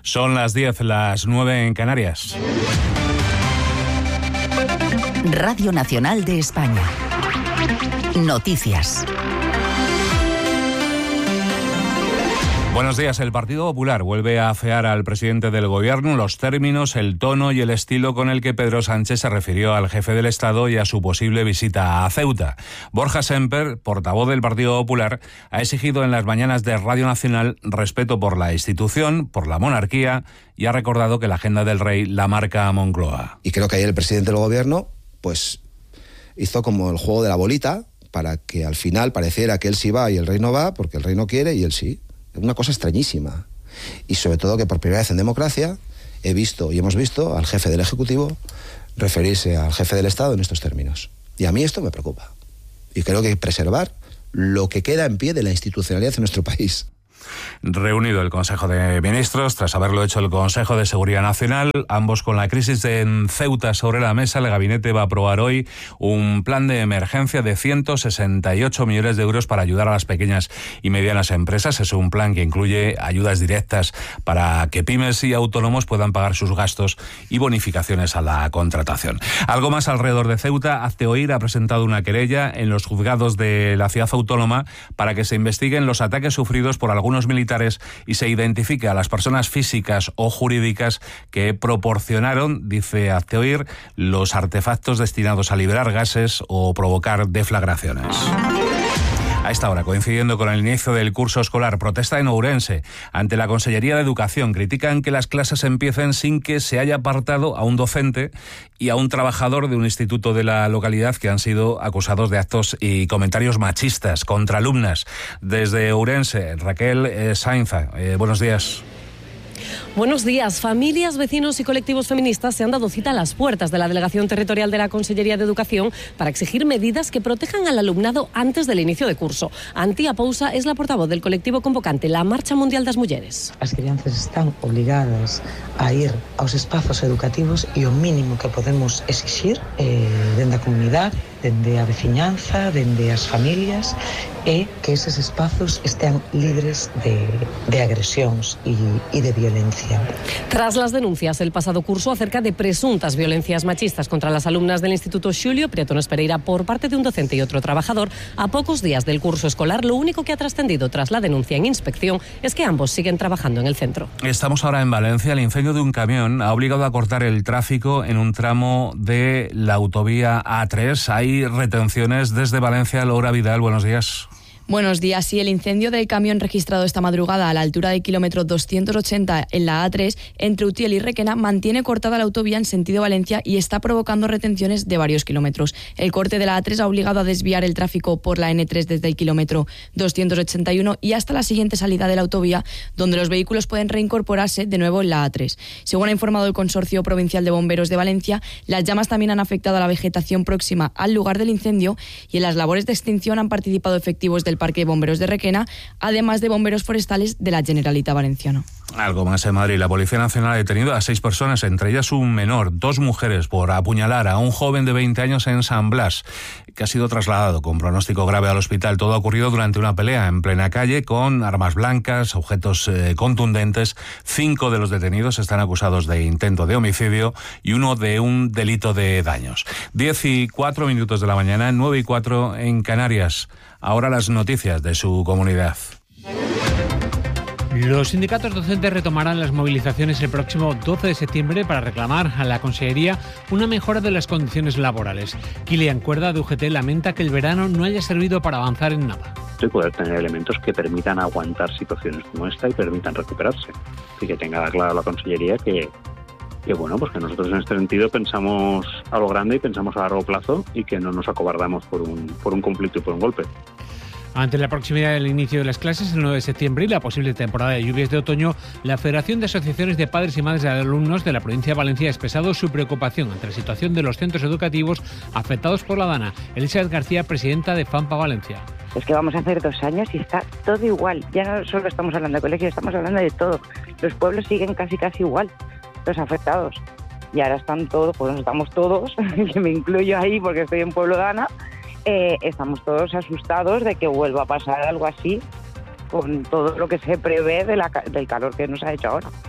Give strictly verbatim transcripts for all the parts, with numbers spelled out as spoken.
Son las diez, las nueve en Canarias. Radio Nacional de España. Noticias. Buenos días. El Partido Popular vuelve a afear al presidente del Gobierno los términos, el tono y el estilo con el que Pedro Sánchez se refirió al jefe del Estado y a su posible visita a Ceuta. Borja Semper, portavoz del Partido Popular, ha exigido en las mañanas de Radio Nacional respeto por la institución, por la monarquía, y ha recordado que la agenda del rey la marca a Moncloa. Y creo que ayer el presidente del Gobierno pues hizo como el juego de la bolita para que al final pareciera que él sí va y el rey no va, porque el rey no quiere y él sí. Es una cosa extrañísima. Y sobre todo que por primera vez en democracia he visto y hemos visto al jefe del Ejecutivo referirse al jefe del Estado en estos términos. Y a mí esto me preocupa. Y creo que hay que preservar lo que queda en pie de la institucionalidad en nuestro país. Reunido el Consejo de Ministros, tras haberlo hecho el Consejo de Seguridad Nacional, ambos con la crisis en Ceuta sobre la mesa, el gabinete va a aprobar hoy un plan de emergencia de ciento sesenta y ocho millones de euros para ayudar a las pequeñas y medianas empresas. Es un plan que incluye ayudas directas para que pymes y autónomos puedan pagar sus gastos y bonificaciones a la contratación. Algo más alrededor de Ceuta. Hazte Oír ha presentado una querella en los juzgados de la ciudad autónoma para que se investiguen los ataques sufridos por algunos militares y se identifique a las personas físicas o jurídicas que proporcionaron, dice Hazte Oír, los artefactos destinados a liberar gases o provocar deflagraciones. A esta hora, coincidiendo con el inicio del curso escolar, protesta en Ourense. Ante la Consellería de Educación, critican que las clases empiecen sin que se haya apartado a un docente y a un trabajador de un instituto de la localidad que han sido acusados de actos y comentarios machistas contra alumnas. Desde Ourense, Raquel eh, Sainza, eh, buenos días. Buenos días. Familias, vecinos y colectivos feministas se han dado cita a las puertas de la Delegación Territorial de la Consellería de Educación para exigir medidas que protejan al alumnado antes del inicio de curso. Antía Pousa es la portavoz del colectivo convocante La Marcha Mundial das Mulleres. As crianzas están obligadas a ir aos espazos educativos e o mínimo que podemos exigir eh, dende a comunidade, dende a veciñanza, dende as familias, é que eses espazos estean libres de, de agresións e, e de violencia. Tras las denuncias el pasado curso acerca de presuntas violencias machistas contra las alumnas del Instituto Xulio Prietones Pereira por parte de un docente y otro trabajador, a pocos días del curso escolar, lo único que ha trascendido tras la denuncia en inspección es que ambos siguen trabajando en el centro. Estamos ahora en Valencia. El incendio de un camión ha obligado a cortar el tráfico en un tramo de la autovía A tres. Hay retenciones desde Valencia. Laura Vidal, buenos días. Buenos días. Sí, el incendio del camión registrado esta madrugada a la altura del kilómetro doscientos ochenta en la A tres, entre Utiel y Requena, mantiene cortada la autovía en sentido Valencia y está provocando retenciones de varios kilómetros. El corte de la A tres ha obligado a desviar el tráfico por la N tres desde el kilómetro doscientos ochenta y uno y hasta la siguiente salida de la autovía, donde los vehículos pueden reincorporarse de nuevo en la A tres. Según ha informado el Consorcio Provincial de Bomberos de Valencia, las llamas también han afectado a la vegetación próxima al lugar del incendio y en las labores de extinción han participado efectivos del Parque de Bomberos de Requena, además de bomberos forestales de la Generalitat Valenciana. Algo más en Madrid. La Policía Nacional ha detenido a seis personas, entre ellas un menor, dos mujeres, por apuñalar a un joven de veinte años en San Blas, que ha sido trasladado con pronóstico grave al hospital. Todo ha ocurrido durante una pelea en plena calle con armas blancas, objetos eh, contundentes. Cinco de los detenidos están acusados de intento de homicidio y uno de un delito de daños. Diez y cuatro minutos de la mañana, nueve y cuatro en Canarias. Ahora las noticias de su comunidad. Los sindicatos docentes retomarán las movilizaciones el próximo doce de septiembre para reclamar a la Consellería una mejora de las condiciones laborales. Kilian Cuerda, de U G T, lamenta que el verano no haya servido para avanzar en nada. Y poder tener elementos que permitan aguantar situaciones como esta y permitan recuperarse. Y que tenga claro la Consellería que, que bueno, pues que nosotros en este sentido pensamos a lo grande y pensamos a largo plazo y que no nos acobardamos por un, por un conflicto y por un golpe. Ante la proximidad del inicio de las clases, el nueve de septiembre, y la posible temporada de lluvias de otoño, la Federación de Asociaciones de Padres y Madres de Alumnos de la provincia de Valencia ha expresado su preocupación ante la situación de los centros educativos afectados por la DANA. Elizabeth García, presidenta de FAMPA Valencia. Es que vamos a hacer dos años y está todo igual. Ya no solo estamos hablando de colegios, estamos hablando de todo. Los pueblos siguen casi casi igual, los afectados. Y ahora están todos, pues estamos todos, que me incluyo ahí porque estoy en Pueblo Dana, eh, estamos todos asustados de que vuelva a pasar algo así con todo lo que se prevé de la, del calor que nos ha hecho ahora.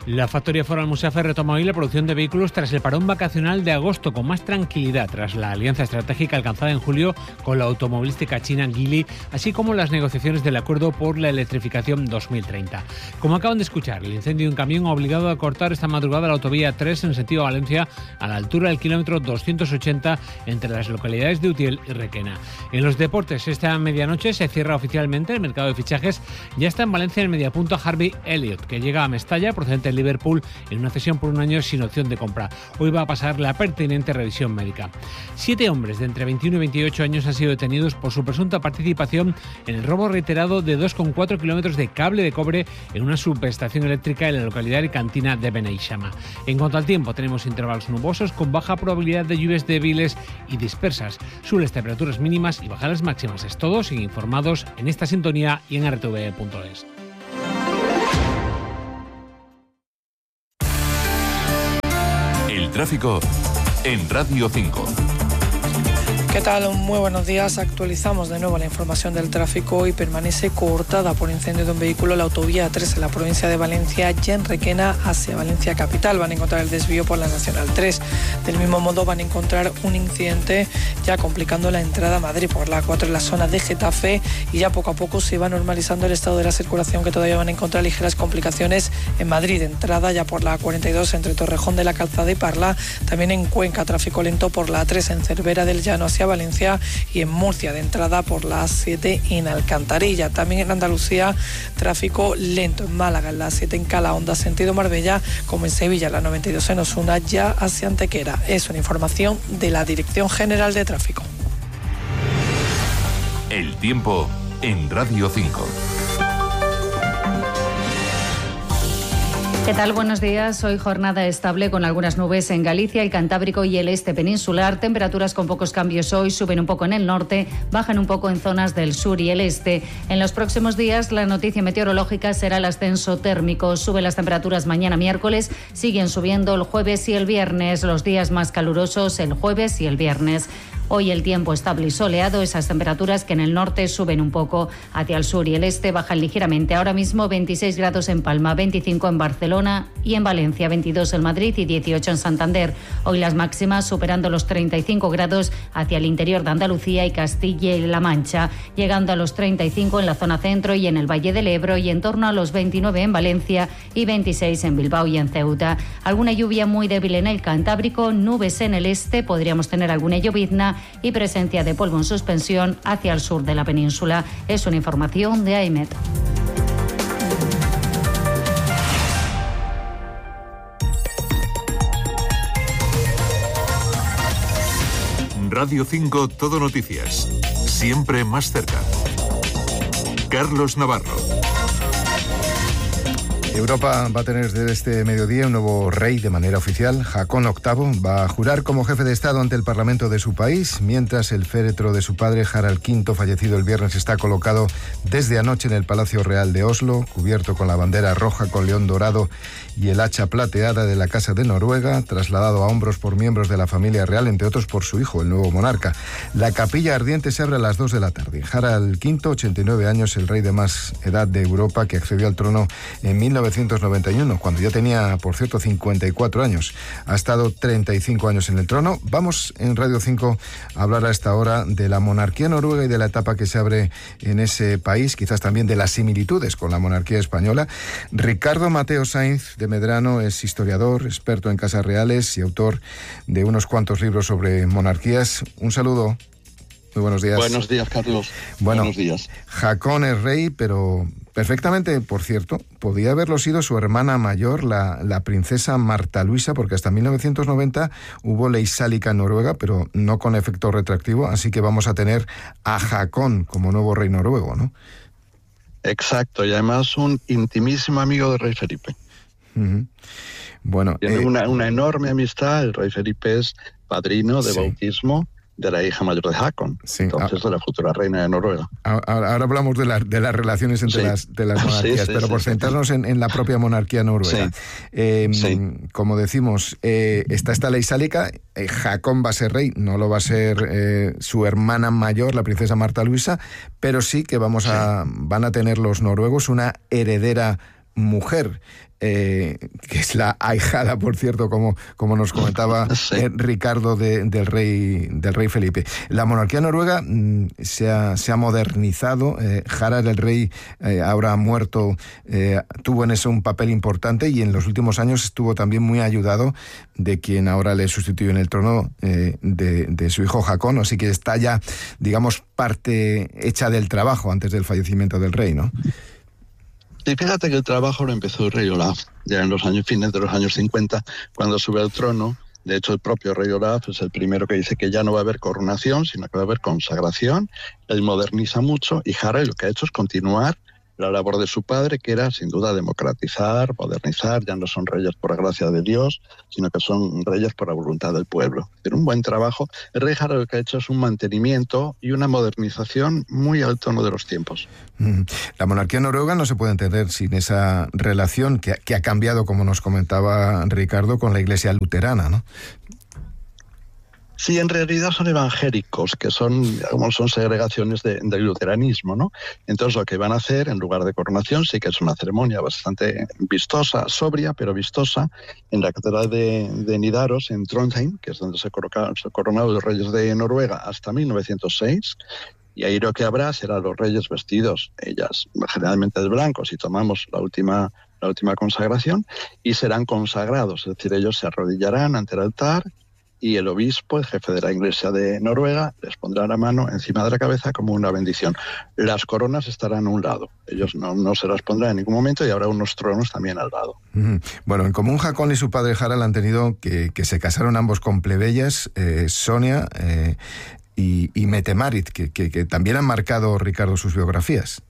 La factoría Foral Musafer retoma hoy la producción de vehículos tras el parón vacacional de agosto, con más tranquilidad tras la alianza estratégica alcanzada en julio con la automovilística china Geely, así como las negociaciones del acuerdo por la electrificación dos mil treinta. Como acaban de escuchar, el incendio de un camión ha obligado a cortar esta madrugada la autovía tres en sentido Valencia a la altura del kilómetro doscientos ochenta entre las localidades de Utiel y Requena. En los deportes, esta medianoche se cierra oficialmente el mercado de fichajes. Ya está en Valencia el mediapunta Harvey Elliott, que llega a Mestalla procedente Liverpool en una cesión por un año sin opción de compra. Hoy va a pasar la pertinente revisión médica. Siete hombres de entre veintiuno y veintiocho años han sido detenidos por su presunta participación en el robo reiterado de dos coma cuatro kilómetros de cable de cobre en una subestación eléctrica en la localidad de Cantina de Beneixama. En cuanto al tiempo, tenemos intervalos nubosos con baja probabilidad de lluvias débiles y dispersas, suaves temperaturas mínimas y bajadas máximas. Es todo, siguen informados en esta sintonía y en r t v punto es. Tráfico en Radio cinco. ¿Qué tal? Muy buenos días. Actualizamos de nuevo la información del tráfico y permanece cortada por incendio de un vehículo la autovía tres en la provincia de Valencia, ya en Requena hacia Valencia capital. Van a encontrar el desvío por la Nacional tres. Del mismo modo van a encontrar un incidente ya complicando la entrada a Madrid por la A cuatro en la zona de Getafe, y ya poco a poco se va normalizando el estado de la circulación, que todavía van a encontrar ligeras complicaciones en Madrid. Entrada ya por la A cuarenta y dos entre Torrejón de la Calzada y Parla. También en Cuenca, tráfico lento por la A tres en Cervera del Llano hacia Valencia, y en Murcia de entrada por la A siete en Alcantarilla. También en Andalucía, tráfico lento en Málaga, en la A siete en Calahonda sentido Marbella, como en Sevilla, la noventa y dos en Osuna ya hacia Antequera. Es una información de la Dirección General de Tráfico. El tiempo en Radio cinco. ¿Qué tal? Buenos días. Hoy jornada estable con algunas nubes en Galicia, el Cantábrico y el este peninsular. Temperaturas con pocos cambios hoy, suben un poco en el norte, bajan un poco en zonas del sur y el este. En los próximos días la noticia meteorológica será el ascenso térmico. Suben las temperaturas mañana miércoles, siguen subiendo el jueves y el viernes, los días más calurosos el jueves y el viernes. Hoy el tiempo estable y soleado, esas temperaturas que en el norte suben un poco, hacia el sur y el este bajan ligeramente. Ahora mismo veintiséis grados en Palma, veinticinco en Barcelona y en Valencia, veintidós en Madrid y dieciocho en Santander. Hoy las máximas superando los treinta y cinco grados hacia el interior de Andalucía y Castilla y La Mancha, llegando a los treinta y cinco en la zona centro y en el Valle del Ebro, y en torno a los veintinueve en Valencia y veintiséis en Bilbao y en Ceuta. Alguna lluvia muy débil en el Cantábrico, nubes en el este, podríamos tener alguna llovizna y presencia de polvo en suspensión hacia el sur de la península. Es una información de AEMET. Radio cinco Todo Noticias. Siempre más cerca. Carlos Navarro. Europa va a tener desde este mediodía un nuevo rey de manera oficial. Haakon octavo va a jurar como jefe de Estado ante el Parlamento de su país, mientras el féretro de su padre, Harald quinto, fallecido el viernes, está colocado desde anoche en el Palacio Real de Oslo, cubierto con la bandera roja con león dorado y el hacha plateada de la Casa de Noruega, trasladado a hombros por miembros de la familia real, entre otros por su hijo, el nuevo monarca. La capilla ardiente se abre a las dos de la tarde. Harald quinto, ochenta y nueve años, el rey de más edad de Europa, que accedió al trono en mil novecientos noventa y uno, cuando ya tenía, por cierto, cincuenta y cuatro años. Ha estado treinta y cinco años en el trono. Vamos en Radio cinco a hablar a esta hora de la monarquía noruega y de la etapa que se abre en ese país, quizás también de las similitudes con la monarquía española. Ricardo Mateo Sainz de Medrano es historiador, experto en casas reales y autor de unos cuantos libros sobre monarquías. Un saludo. Muy buenos días. Buenos días, Carlos. Bueno, buenos días. Haakon es rey, pero perfectamente, por cierto, podía haberlo sido su hermana mayor, la, la princesa Marta Luisa, porque hasta mil novecientos noventa hubo ley sálica en Noruega, pero no con efecto retroactivo, así que vamos a tener a Haakon como nuevo rey noruego, ¿no? Exacto, y además un intimísimo amigo del rey Felipe. Uh-huh. Bueno, Tiene eh, una, una enorme amistad. El rey Felipe es padrino de sí. bautismo de la hija mayor de Haakon, sí. entonces ah, de la futura reina de Noruega. Ahora, ahora hablamos de, la, de las relaciones entre sí. las, de las monarquías, sí, sí, pero sí, por sí, centrarnos sí. En, en la propia monarquía noruega. Sí. Eh, sí. Como decimos, eh, está esta ley sálica, eh, Haakon va a ser rey, no lo va a ser eh, su hermana mayor, la princesa Marta Luisa, pero sí que vamos a, van a tener los noruegos una heredera mujer, eh, que es la ahijada, por cierto, como, como nos comentaba sí. eh, Ricardo, de, del, rey, del rey Felipe. La monarquía noruega mm, se, ha, se ha modernizado. Eh, Harald, el rey, eh, ahora muerto, eh, tuvo en eso un papel importante y en los últimos años estuvo también muy ayudado de quien ahora le sustituyó en el trono, eh, de, de su hijo Haakon, así que está ya, digamos, parte hecha del trabajo antes del fallecimiento del rey, ¿no? Y fíjate que el trabajo lo empezó el rey Olaf, ya en los años fines de los años cincuenta, cuando sube al trono. De hecho, el propio rey Olaf es el primero que dice que ya no va a haber coronación, sino que va a haber consagración. Él moderniza mucho y Harald lo que ha hecho es continuar la labor de su padre, que era sin duda democratizar, modernizar. Ya no son reyes por la gracia de Dios, sino que son reyes por la voluntad del pueblo. Pero un buen trabajo. El rey Harald lo que ha hecho es un mantenimiento y una modernización muy al tono de los tiempos. La monarquía noruega no se puede entender sin esa relación que, que ha cambiado, como nos comentaba Ricardo, con la iglesia luterana, ¿no? Sí, en realidad son evangélicos, que son, como son segregaciones de, del luteranismo, ¿no? Entonces lo que van a hacer, en lugar de coronación, sí que es una ceremonia bastante vistosa, sobria, pero vistosa, en la catedral de, de Nidaros, en Trondheim, que es donde se coronaron, se coronaron los reyes de Noruega hasta mil novecientos seis, y ahí lo que habrá será los reyes vestidos, ellas generalmente de blanco, si tomamos la última, la última consagración, y serán consagrados, es decir, ellos se arrodillarán ante el altar, y el obispo, el jefe de la Iglesia de Noruega, les pondrá la mano encima de la cabeza como una bendición. Las coronas estarán a un lado. Ellos no, no se las pondrán en ningún momento y habrá unos tronos también al lado. Bueno, en común Haakon y su padre Harald han tenido que, que se casaron ambos con plebeyas, eh, Sonia eh, y, y Mette-Marit, que, que, que también han marcado, Ricardo, sus biografías.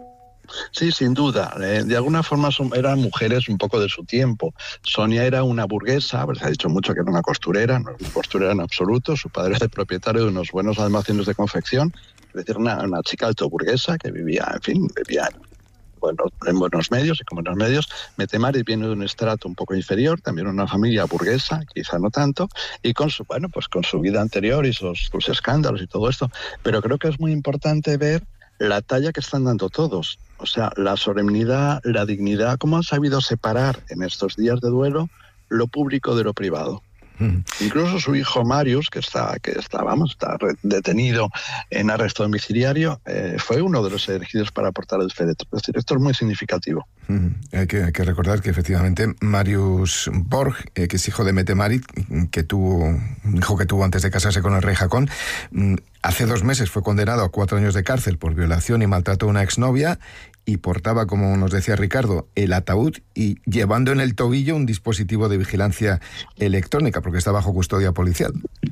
Sí, sin duda. Eh, de alguna forma son, eran mujeres un poco de su tiempo. Sonia era una burguesa, se ha dicho mucho que era una costurera, no era una costurera en absoluto. Su padre era el propietario de unos buenos almacenes de confección, es decir, una, una chica alto burguesa que vivía, en fin, vivía en, bueno, en buenos medios y con buenos medios. Mette-Marit viene de un estrato un poco inferior, también una familia burguesa, quizá no tanto, y con su, bueno, pues con su vida anterior y sus, sus escándalos y todo esto. Pero creo que es muy importante ver la talla que están dando todos. O sea, la solemnidad, la dignidad, cómo han sabido separar en estos días de duelo lo público de lo privado. Mm. Incluso su hijo Marius, que está, que está, vamos, está detenido en arresto domiciliario, eh, fue uno de los elegidos para aportar el féretro. Es decir, esto es muy significativo. Mm. Hay, que, hay que recordar que efectivamente Marius Borg, eh, que es hijo de Mette-Marit, que tuvo un hijo que tuvo antes de casarse con el rey Haakon, mm, hace dos meses fue condenado a cuatro años de cárcel por violación y maltrato a una exnovia y portaba, como nos decía Ricardo, el ataúd y llevando en el tobillo un dispositivo de vigilancia electrónica porque está bajo custodia policial.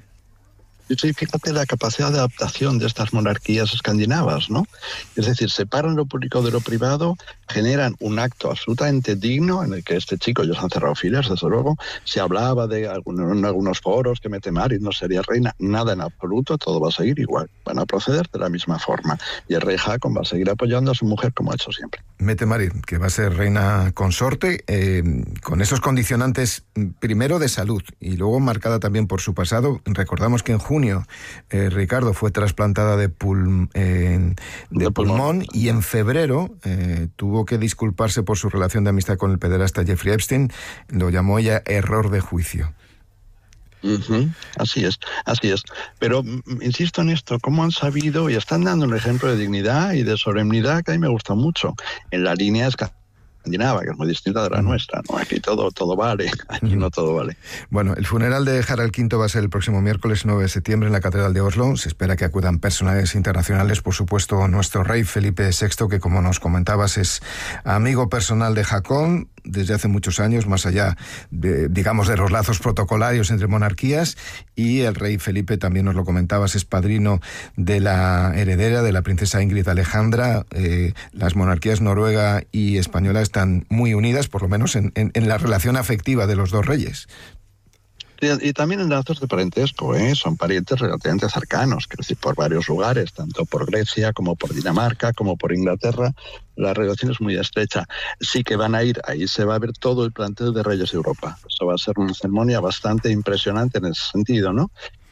Sí, fíjate la capacidad de adaptación de estas monarquías escandinavas, ¿no? Es decir, separan lo público de lo privado, generan un acto absolutamente digno en el que este chico, ellos han cerrado filas, desde luego, se hablaba de algunos, en algunos foros que Mette-Marit no sería reina, nada en absoluto, todo va a seguir igual, van a proceder de la misma forma y el rey Haakon va a seguir apoyando a su mujer como ha hecho siempre. Mette-Marit, que va a ser reina consorte, eh, con esos condicionantes primero de salud y luego marcada también por su pasado. Recordamos que en junio junio, eh, Ricardo, fue trasplantada de, pul eh, de, de pulmón, pulmón y en febrero eh, tuvo que disculparse por su relación de amistad con el pederasta Jeffrey Epstein. Lo llamó ella error de juicio. Uh-huh. Así es, así es. Pero insisto en esto, cómo han sabido y están dando un ejemplo de dignidad y de solemnidad que a mí me gusta mucho. En la línea escandinava, que es muy distinta de la nuestra, ¿no? Aquí todo, todo vale, aquí no todo vale. Bueno, el funeral de Harald quinto va a ser el próximo miércoles nueve de septiembre en la Catedral de Oslo. Se espera que acudan personalidades internacionales, por supuesto nuestro rey Felipe sexto, que como nos comentabas es amigo personal de Haakon desde hace muchos años, más allá de, digamos, de los lazos protocolarios entre monarquías, y el rey Felipe, también nos lo comentabas, es padrino de la heredera, de la princesa Ingrid Alejandra. Eh, las monarquías noruega y española están muy unidas, por lo menos en, en, en la relación afectiva de los dos reyes. Y, y también en lazos de parentesco, ¿eh? Son parientes relativamente cercanos, quiero decir, por varios lugares, tanto por Grecia como por Dinamarca, como por Inglaterra. La relación es muy estrecha. Sí que van a ir, ahí se va a ver todo el plantel de Reyes de Europa. Eso va a ser una ceremonia bastante impresionante en ese sentido, ¿no?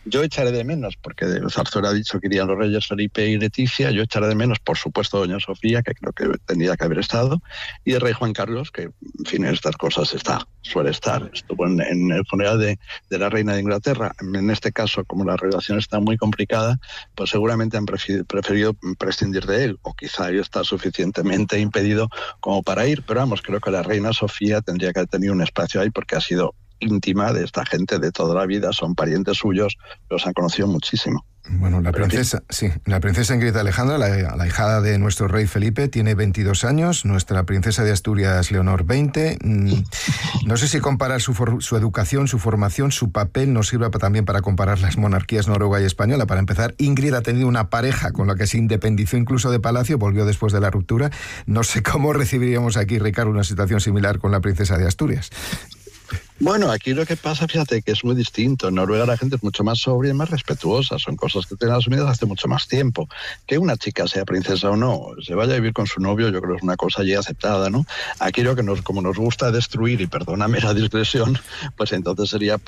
Yo echaré de menos, porque Zarzuela ha dicho que irían los reyes Felipe y Leticia, yo echaré de menos, por supuesto, doña Sofía, que creo que tendría que haber estado, y el rey Juan Carlos, que, en fin, en estas cosas está, suele estar. Estuvo en, en el funeral de, de la reina de Inglaterra. En este caso, como la relación está muy complicada, pues seguramente han preferido, preferido prescindir de él, o quizá él está suficientemente impedido como para ir, pero vamos, creo que la reina Sofía tendría que haber tenido un espacio ahí, porque ha sido íntima de esta gente de toda la vida, son parientes suyos, los han conocido muchísimo. Bueno, la princesa, sí, la princesa Ingrid Alejandra, la, la hijada de nuestro rey Felipe, tiene veintidós años, nuestra princesa de Asturias, Leonor, veinte. No sé si comparar su, for, su educación, su formación, su papel nos sirva también para comparar las monarquías noruega y española. Para empezar, Ingrid ha tenido una pareja con la que se independizó incluso de palacio, volvió después de la ruptura. No sé cómo recibiríamos aquí, Ricardo, una situación similar con la princesa de Asturias. Bueno, aquí lo que pasa, fíjate, que es muy distinto. En Noruega la gente es mucho más sobria y más respetuosa. Son cosas que tienen asumidas hace mucho más tiempo. Que una chica sea princesa o no, se vaya a vivir con su novio, yo creo que es una cosa ya aceptada, ¿no? Aquí lo que nos, como nos gusta destruir, y perdóname la digresión, pues entonces sería